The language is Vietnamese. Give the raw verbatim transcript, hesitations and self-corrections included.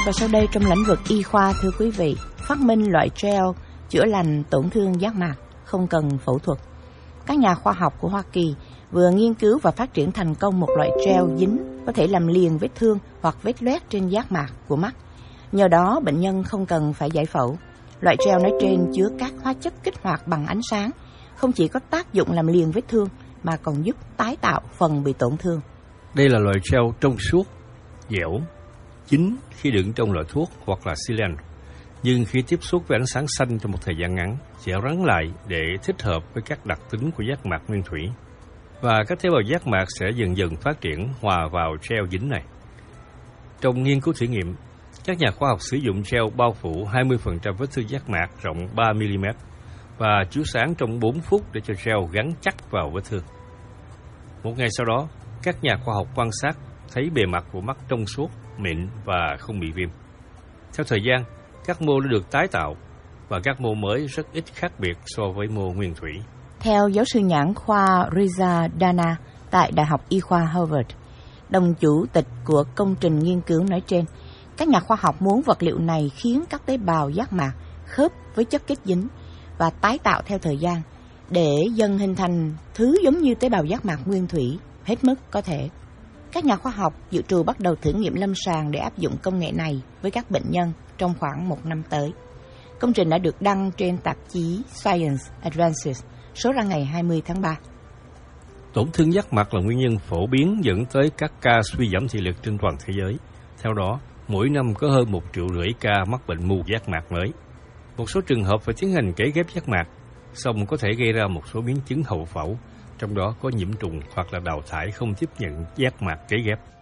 Và sau đây trong lĩnh vực y khoa, thưa quý vị, phát minh loại gel chữa lành tổn thương giác mạc không cần phẫu thuật. Các nhà khoa học của Hoa Kỳ vừa nghiên cứu và phát triển thành công một loại gel dính có thể làm liền vết thương hoặc vết loét trên giác mạc của mắt. Nhờ đó, bệnh nhân không cần phải giải phẫu. Loại gel nói trên chứa các hóa chất kích hoạt bằng ánh sáng, không chỉ có tác dụng làm liền vết thương mà còn giúp tái tạo phần bị tổn thương. Đây là loại gel trong suốt, dẻo, dính khi đựng trong loại thuốc hoặc là xylen, nhưng khi tiếp xúc với ánh sáng xanh trong một thời gian ngắn sẽ rắn lại để thích hợp với các đặc tính của giác mạc nguyên thủy. Và các tế bào giác mạc sẽ dần dần phát triển hòa vào gel dính này. Trong nghiên cứu thử nghiệm, các nhà khoa học sử dụng gel bao phủ hai mươi phần trăm vết thương giác mạc rộng ba mi li mét và chiếu sáng trong bốn phút để cho gel gắn chắc vào vết thương. Một ngày sau đó, các nhà khoa học quan sát thấy bề mặt của mắt trong suốt, mịn và không bị viêm. Theo thời gian, các mô đã được tái tạo và các mô mới rất ít khác biệt so với mô nguyên thủy. Theo giáo sư nhãn khoa Riza Dana tại Đại học Y khoa Harvard, đồng chủ tịch của công trình nghiên cứu nói trên, các nhà khoa học muốn vật liệu này khiến các tế bào giác mạc khớp với chất kết dính và tái tạo theo thời gian để dần hình thành thứ giống như tế bào giác mạc nguyên thủy hết mức có thể. Các nhà khoa học dự trù bắt đầu thử nghiệm lâm sàng để áp dụng công nghệ này với các bệnh nhân trong khoảng một năm tới. Công trình đã được đăng trên tạp chí Science Advances, số ra ngày hai mươi tháng ba. Tổn thương giác mạc là nguyên nhân phổ biến dẫn tới các ca suy giảm thị lực trên toàn thế giới. Theo đó, mỗi năm có hơn một triệu rưỡi ca mắc bệnh mù giác mạc mới. Một số trường hợp phải tiến hành cấy ghép giác mạc, song có thể gây ra một số biến chứng hậu phẫu, trong đó có nhiễm trùng hoặc là đào thải không tiếp nhận giác mạc cấy ghép.